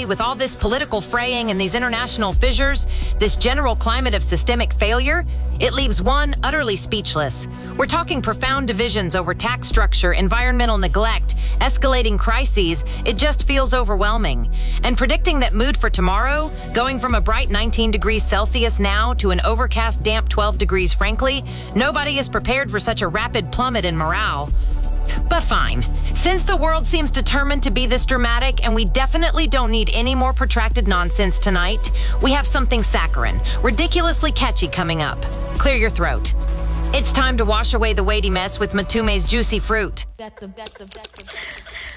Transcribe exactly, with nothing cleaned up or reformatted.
honestly, with all this political fraying and these international fissures, this general climate of systemic failure, it leaves one utterly speechless. We're talking profound divisions over tax structure, environmental neglect, escalating crises. It just feels overwhelming. And predicting that mood for tomorrow, going from a bright nineteen degrees Celsius now to an overcast damp twelve degrees, frankly, nobody is prepared for such a rapid plummet in morale. But fine. Since the world seems determined to be this dramatic, and we definitely don't need any more protracted nonsense tonight, we have something saccharine, ridiculously catchy coming up. Clear your throat. It's time to wash away the weighty mess with Matume's juicy fruit.